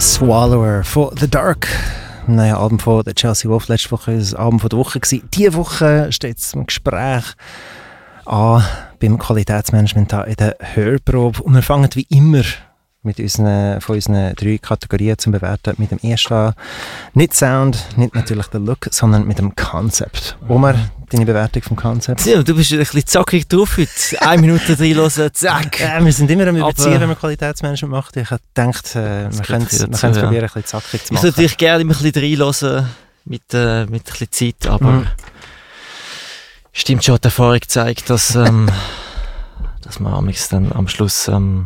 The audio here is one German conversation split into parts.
Swallower von The Dark. Ein neues Album von der Chelsea Wolf. Letzte Woche war das Album von der Woche. Diese Woche steht es im Gespräch an beim Qualitätsmanagement in der Hörprobe. Und wir fangen wie immer mit von unseren 3 Kategorien zum Bewerten mit dem ersten an. Nicht Sound, nicht natürlich der Look, sondern mit dem Konzept. Omar, deine Bewertung vom Konzept? Ja, du bist ein bisschen zackig drauf heute. 1 Minute reinhören, zack. Wir sind immer am Überziehen, wenn man Qualitätsmanagement macht. Ich habe gedacht, wir können es probieren, ein bisschen zackig zu machen. Ich würde dich gerne immer ein bisschen reinhören mit ein bisschen Zeit, aber stimmt schon, die Erfahrung zeigt, dass man dann am Schluss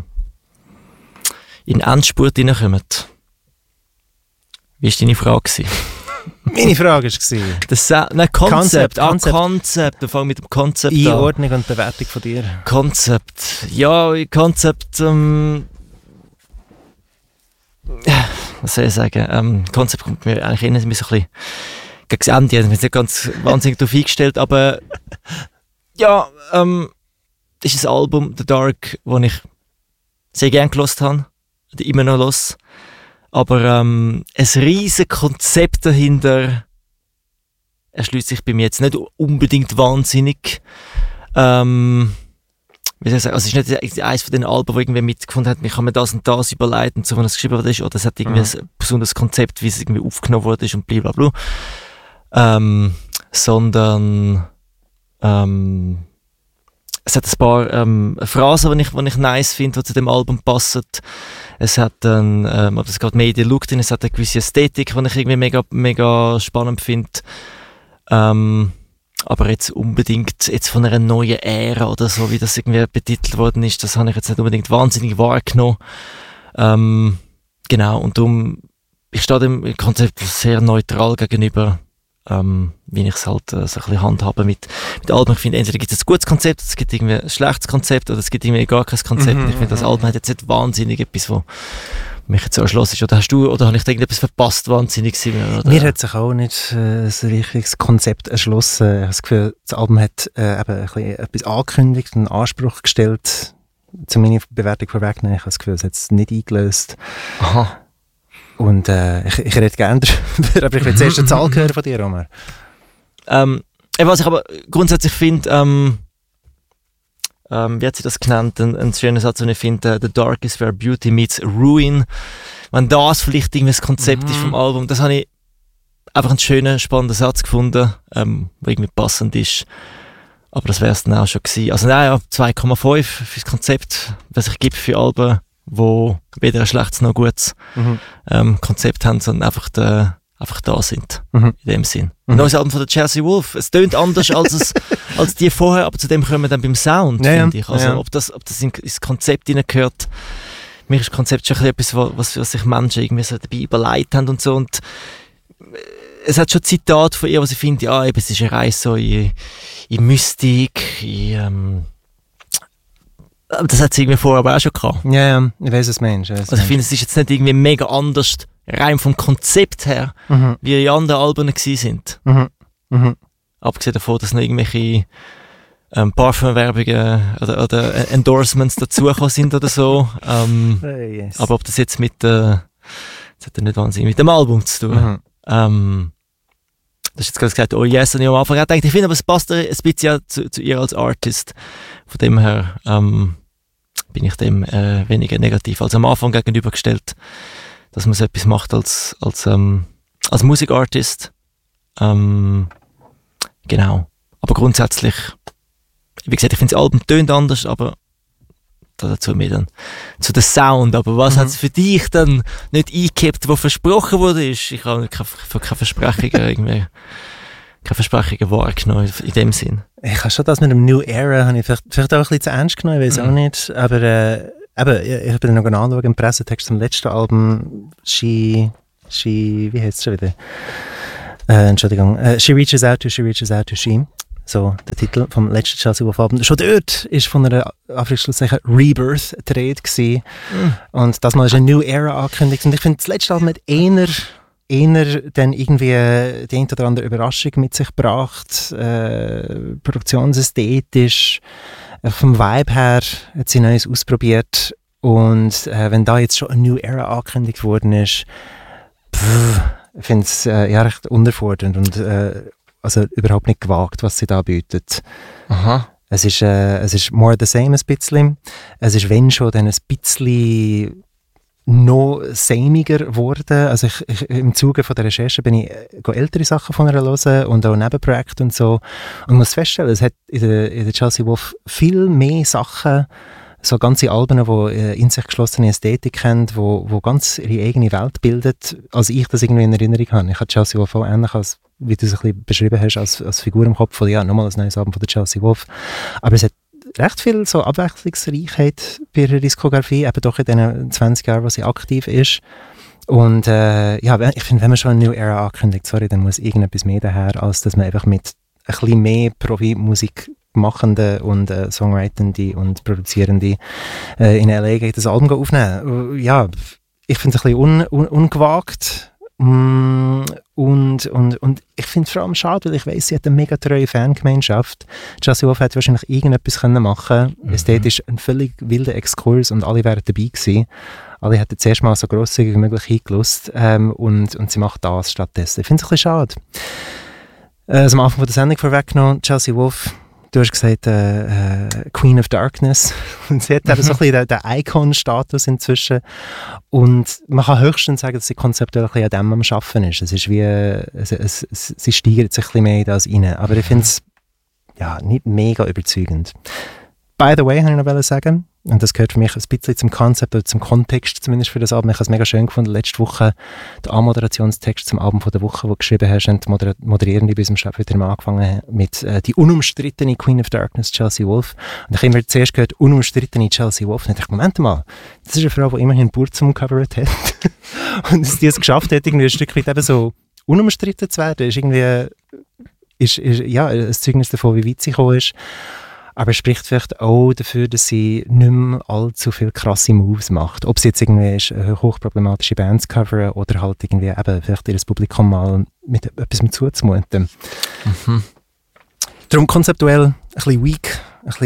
in den Endspurt hineinkommt. Wie war deine Frage? Meine Frage war Konzept. Wir fangen mit dem Konzept an. Einordnung und Bewertung von dir. Konzept. Ja, Konzept. Was soll ich sagen? Konzept kommt mir eigentlich ein bisschen gegen das Ende. Ich bin nicht ganz wahnsinnig darauf eingestellt, aber ja, das ist ein Album, The Dark, das ich sehr gerne gehört habe. Immer noch los. Aber ein riesiges Konzept dahinter erschließt sich bei mir jetzt nicht unbedingt wahnsinnig. Wie soll ich sagen? Also es ist nicht eines von den Alben, wo irgendwie mitgefunden hat, ich kann mir das und das überleiten, so wenn es geschrieben wurde, oder es hat irgendwie ein besonderes Konzept, wie es irgendwie aufgenommen wurde und blablabla. Sondern es hat ein paar Phrasen, die ich nice finde, die zu dem Album passen. Es hat es geht mehr in den Look drin, es hat eine gewisse Ästhetik, die ich irgendwie mega, mega spannend finde. Aber jetzt unbedingt jetzt von einer neuen Ära oder so, wie das irgendwie betitelt worden ist, das habe ich jetzt nicht unbedingt wahnsinnig wahrgenommen. Genau, und darum, ich stehe dem Konzept sehr neutral gegenüber. Wie ich es halt so ein bisschen handhabe mit Alben. Ich finde, entweder gibt es ein gutes Konzept, es gibt irgendwie ein schlechtes Konzept oder es gibt irgendwie gar kein Konzept. Ich finde, das Album hat jetzt nicht wahnsinnig etwas, was mich jetzt so erschlossen ist. Oder habe ich da irgendetwas verpasst, wahnsinnig gewesen? Mir hat sich auch nicht ein richtiges Konzept erschlossen. Ich habe das Gefühl, das Album hat eben ein bisschen etwas angekündigt, einen Anspruch gestellt. Zu meiner Bewertung vorwegnehmen. Ich habe das Gefühl, es hat es nicht eingelöst. Aha. Und ich rede gerne darüber, aber ich will zuerst eine Zahl hören von dir, Omar. Was ich aber grundsätzlich finde, wie hat sie das genannt, ein schöner Satz, den ich finde, «The dark is where beauty meets ruin». Wenn das vielleicht irgendwie das Konzept ist vom Album, das habe ich einfach einen schönen, spannenden Satz gefunden, der irgendwie passend ist. Aber das wäre es dann auch schon gewesen. Also naja, 2,5 für das Konzept, was ich gebe für Alben, wo weder ein schlechtes noch ein gutes Konzept haben, sondern einfach da sind, in dem Sinn. Neues Album von der Chelsea Wolf. Es tönt anders als die vorher, aber zu dem kommen wir dann beim Sound, finde ich. Also ob das ins Konzept hineingehört. Mir ist das Konzept schon etwas, was sich Menschen irgendwie so dabei überlegt haben und so. Und es hat schon Zitate von ihr, was ich finde, ja, eben, es ist eine Reise so in Mystik, aber das hat sie irgendwie vorher aber auch schon gehabt. Ja, ich weiss, was du meinst. Also ich finde, es ist jetzt nicht irgendwie mega anders, rein vom Konzept her, wie die anderen Alben gewesen sind. Abgesehen davon, dass noch irgendwelche Parfumwerbungen oder Endorsements dazugekommen sind oder so. Yes. Aber ob das jetzt das hat ja nicht wahnsinnig mit dem Album zu tun. Das ist jetzt gerade gesagt, oh yes, und ich am Anfang gedacht, ich finde, aber es passt ein bisschen zu ihr als Artist. Von dem her bin ich dem weniger negativ als am Anfang gegenübergestellt, dass man so etwas macht als Musikartist. Genau. Aber grundsätzlich, wie gesagt, ich finde das Album tönt anders, aber dazu mehr dann zu der Sound. Aber was hat es für dich dann nicht eingehabt, was versprochen wurde? Ich habe keine Versprechungen wahrgenommen in dem Sinn. Ich habe schon das mit dem New Era, habe ich vielleicht auch ein bisschen zu ernst genommen, ich weiß auch nicht. Aber ich habe noch anschauen im Pressetext zum letzten Album, wie heißt es schon wieder? Entschuldigung. She Reaches Out to She. So, der Titel vom letzten Chelsea Wolf Album. Schon dort war von einer Anführungszeichen Rebirth die Rede gewesen. Und das Mal ist eine New Era angekündigt. Und ich finde, das letzte Album hat eher dann irgendwie die ein oder andere Überraschung mit sich gebracht. Produktionsästhetisch, vom Vibe her hat sie Neues ausprobiert. Und wenn da jetzt schon eine New Era angekündigt worden ist, ich finde es ja recht unterfordernd und also überhaupt nicht gewagt, was sie da bietet. Aha. Es ist more the same ein bisschen. Es ist wenn schon dann ein bisschen noch samiger geworden. Also im Zuge von der Recherche bin ich ältere Sachen von ihr hören und auch Nebenprojekte und so. Und muss feststellen, es hat in der Chelsea Wolfe viel mehr Sachen, so ganze Alben, die in sich geschlossene Ästhetik haben, wo ganz ihre eigene Welt bildet, als ich das irgendwie in Erinnerung habe. Ich habe Chelsea Wolfe auch ähnlich, als, wie du es ein bisschen beschrieben hast, als Figur im Kopf von, ja, nochmal ein neues Album von der Chelsea Wolfe. Aber es hat recht viel so Abwechslungsreichheit bei ihrer Diskografie, eben doch in den 20 Jahren, wo sie aktiv ist. Und ja, ich finde, wenn man schon eine New Era ankündigt, dann muss irgendetwas mehr daher, als dass man einfach mit ein bisschen mehr Profi-Musik Machende und Songwritende und Produzierende in L.A. geht das Album aufnehmen. Ja, ich finde es ein bisschen ungewagt und ich finde es vor allem schade, weil ich weiss, sie hat eine mega treue Fangemeinschaft. Chelsea Wolfe hätte wahrscheinlich irgendetwas machen können. Ästhetisch ein völlig wilder Exkurs und alle wären dabei gewesen. Alle hätten zuerst mal so grosszügig wie möglich hingelost und sie macht das stattdessen. Ich finde es ein bisschen schade. Also am Anfang von der Sendung vorweggenommen, Chelsea Wolfe, du hast gesagt, Queen of Darkness. Und sie hat eben so ein bisschen den Icon-Status inzwischen. Und man kann höchstens sagen, dass sie konzeptuell ein bisschen an dem am Arbeiten ist. Es ist wie, sie steigert sich ein bisschen mehr in das rein. Aber ich finde es ja, nicht mega überzeugend. By the way, wollte ich noch sagen, und das gehört für mich ein bisschen zum Konzept oder zum Kontext zumindest für das Album. Ich habe es mega schön gefunden, letzte Woche den Anmoderationstext zum Album von der Woche, den du geschrieben hast, und die Moderierende bei unserem Chef wieder angefangen mit die unumstrittene Queen of Darkness, Chelsea Wolfe. Und ich habe immer zuerst gehört, unumstrittene Chelsea Wolfe. Und ich dachte, Moment mal, das ist eine Frau, die immerhin Burzum gecovert hat. Und dass die es geschafft hat, irgendwie ein Stück weit eben so unumstritten zu werden, ist irgendwie ja, ein Zeugnis davon, wie weit sie gekommen ist. Aber es spricht vielleicht auch dafür, dass sie nicht mehr allzu viele krasse Moves macht. Ob sie jetzt irgendwie hochproblematische Bands covern oder halt irgendwie eben vielleicht ihr Publikum mal mit etwas zuzumuten. Darum konzeptuell ein bisschen weak,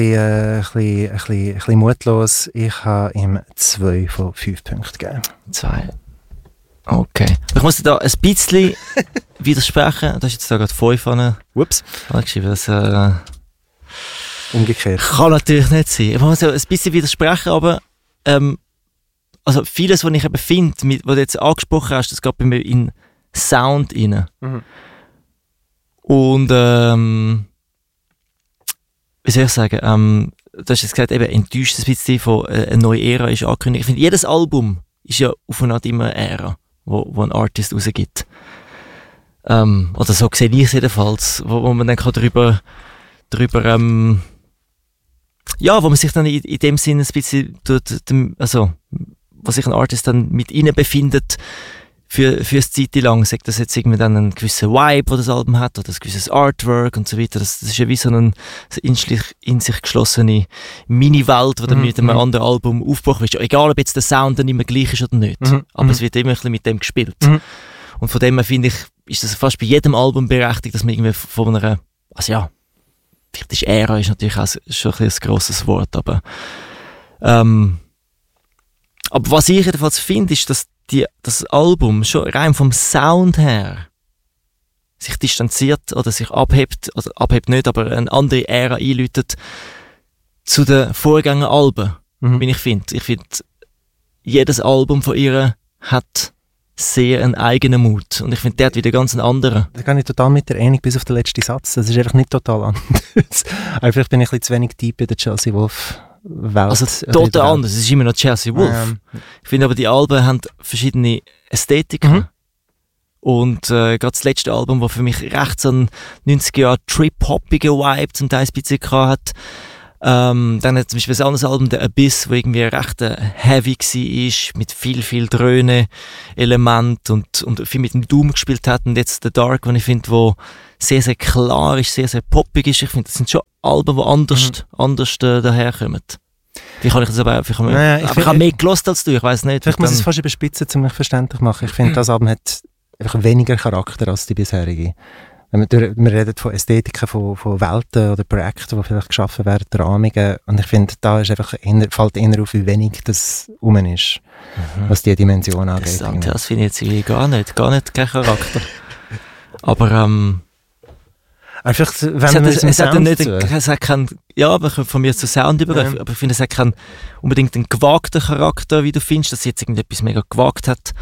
ein bisschen mutlos. Ich habe ihm 2 von 5 Punkten gegeben. 2. Okay. Ich muss dir da ein bisschen widersprechen. Du hast jetzt da gerade 5 angeschrieben. Das umgekehrt. Kann natürlich nicht sein. Ich muss ja ein bisschen widersprechen, aber also vieles, was ich eben finde, was du jetzt angesprochen hast, das geht bei mir in Sound rein. Und wie soll ich sagen, du hast jetzt gesagt, eben enttäuscht ein bisschen von einer neuen Ära ist angekündigt. Ich finde, jedes Album ist ja auf eine Art immer eine Ära, wo ein Artist rausgibt. Oder so sehe ich es jedenfalls, wo man dann kann drüber ja, wo man sich dann in dem Sinne ein bisschen also wo sich ein Artist dann mit ihnen befindet für eine Zeit lang, sagt das jetzt irgendwie dann einen gewissen Vibe, wo das Album hat, oder ein gewisses Artwork und so weiter. Das ist ja wie so eine in sich geschlossene Mini-Welt, die dann mit einem anderen Album aufgebrochen wird. Egal, ob jetzt der Sound dann immer gleich ist oder nicht. Aber es wird immer ein bisschen mit dem gespielt. Und von dem her finde ich, ist das fast bei jedem Album berechtigt, dass man irgendwie von einer, also ja, vielleicht ist Ära ist natürlich auch schon ein grosses Wort, aber was ich jedenfalls finde, ist, dass das Album schon rein vom Sound her sich distanziert oder sich abhebt, also abhebt nicht, aber eine andere Ära einläutet zu den Vorgängeralben, wie ich finde. Ich finde, jedes Album von ihr hat sehr einen eigenen Mut. Und ich finde, der hat wieder ganz einen anderen. Da kann ich total mit dir einig, bis auf den letzten Satz. Das ist einfach nicht total anders. Aber vielleicht bin ich ein bisschen zu wenig deep in der Chelsea Wolfe Welt. Also total anders. Es ist immer noch Chelsea Wolfe. Ich finde aber, die Alben haben verschiedene Ästhetiken. Und gerade das letzte Album, das für mich recht so einen 90er-Jahre Trip-hoppigen Vibe zum Teil ein bisschen hat. Dann hat zum Beispiel ein anderes Album, The Abyss, wo irgendwie recht heavy war, mit viel Dröhne-Element und viel mit dem Doom gespielt hat. Und jetzt The Dark, den ich finde, wo sehr, sehr klar ist, sehr, sehr poppig ist. Ich finde, das sind schon Alben, die anders daherkommen. Vielleicht habe ich das aber ich habe mehr gelost als du, ich weiss nicht. Vielleicht muss ich es fast überspitzen, um mich verständlich zu machen. Ich finde, das Album hat einfach weniger Charakter als die bisherige. wir reden von Ästhetiken, von Welten oder Projekten, die vielleicht geschaffen werden, Rahmungen. Und ich finde, da ist einfach fällt eher auf, wie wenig das rum ist, was die Dimension angeht. Das finde ich jetzt irgendwie gar nicht kein Charakter. Aber einfach, wenn es hat keinen, ja, aber von mir zu Sound übergehen, aber ich finde, es hat keinen unbedingt einen gewagten Charakter, wie du findest, dass sie jetzt irgendetwas mega gewagt hat.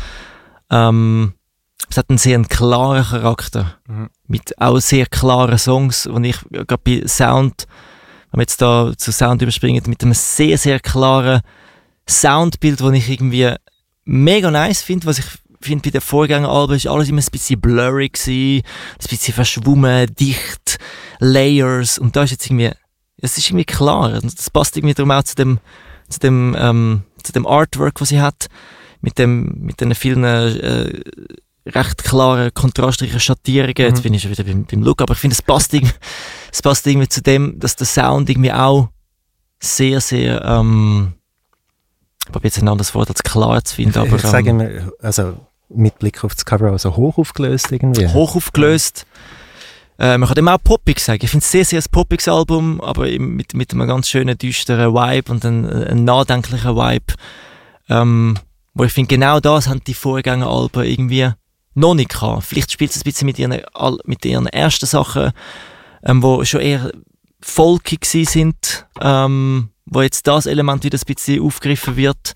Es hat einen sehr klaren Charakter, mit auch sehr klaren Songs, und ich gerade bei Sound, wenn wir jetzt da zu Sound überspringen, mit einem sehr, sehr klaren Soundbild, das ich irgendwie mega nice finde, was ich finde, bei den Vorgängeralben ist alles immer ein bisschen blurry gewesen, ein bisschen verschwommen, dicht, Layers, und da ist jetzt irgendwie, es ist irgendwie klar, und das passt irgendwie darum auch zu dem Artwork, was sie hat, mit den vielen recht klaren, kontrastreichen Schattierungen. Jetzt bin ich schon wieder beim Look, aber ich finde, es passt irgendwie zu dem, dass der Sound irgendwie auch sehr, sehr, ich habe jetzt ein anderes Wort als klar zu finden, aber... Ich sage immer, also mit Blick auf das Cover, also hoch aufgelöst irgendwie. Hoch aufgelöst. Man kann dem auch poppig sagen. Ich finde es sehr, sehr ein poppiges Album, aber mit einem ganz schönen, düsteren Vibe und einem nachdenklichen Vibe. Wo ich finde, genau das haben die Vorgängeralben irgendwie noch nicht gehabt. Vielleicht spielt es ein bisschen mit ihren ersten Sachen, wo schon eher folkig sind, wo jetzt das Element wieder ein bisschen aufgegriffen wird.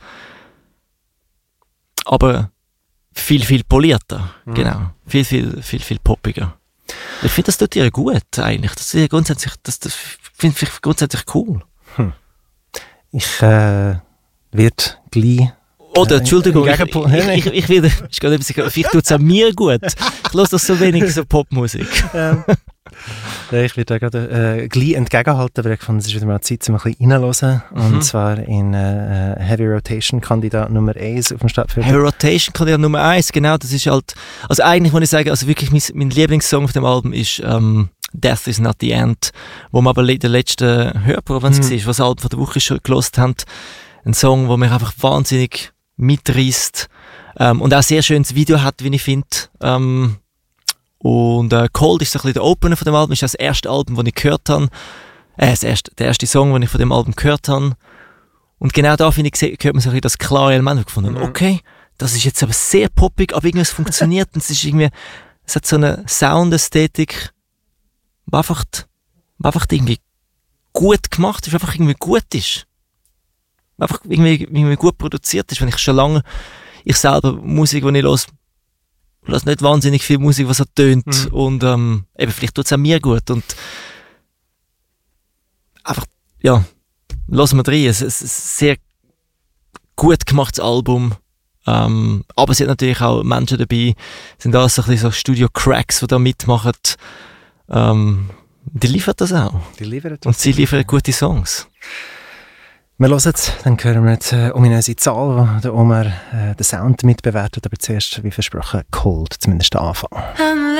Aber viel, viel polierter. Genau. Viel, viel, viel, viel poppiger. Ich finde, das tut ihr gut, eigentlich. Das finde ich grundsätzlich cool. Ich werde gleich... Oder, Entschuldigung, vielleicht tut es an mir gut. Ich höre das so wenig, so Popmusik. Ich werde da gerade gleich entgegenhalten, aber ich fand, es ist wieder mal Zeit, um ein bisschen reinzuhören. Und zwar in Heavy Rotation Kandidat Nummer 1 auf dem Stadtfilm. Heavy Rotation Kandidat Nummer 1, genau, das ist halt, also eigentlich muss ich sagen, also wirklich mein Lieblingssong auf dem Album ist Death is not the End, wo wir aber in der letzten Hörprobe, wenn es war, was das Album von der Woche schon gehört haben, ein Song, der mich einfach wahnsinnig mitreißt und auch sehr schönes Video hat, wie ich finde. Und Cold ist so ein bisschen der Opener von dem Album, ist das erste Album, das ich gehört habe. Der erste Song, den ich von dem Album gehört habe. Und genau da, finde ich, hört man so ein bisschen das klare Element. Ich gefunden, okay, das ist jetzt aber sehr poppig, aber irgendwas funktioniert. Und es hat so eine Soundästhetik, die einfach irgendwie gut gemacht ist, einfach irgendwie gut ist. Einfach irgendwie gut produziert ist, wenn ich schon lange, ich selber Musik, die ich höre nicht wahnsinnig viel Musik, was so tönt, und eben, vielleicht tut es auch mir gut, und einfach, ja, hören wir rein, es ist ein sehr gut gemachtes Album, aber es sind natürlich auch Menschen dabei, sind alles so ein bisschen so Studio-Cracks, die da mitmachen, die liefern das auch. Und sie liefern gute Songs. Wir hören jetzt, dann hören wir jetzt ominöse Zahl, wo der Omar den Sound mitbewertet, aber zuerst, wie versprochen, Cold, zumindest der Anfang.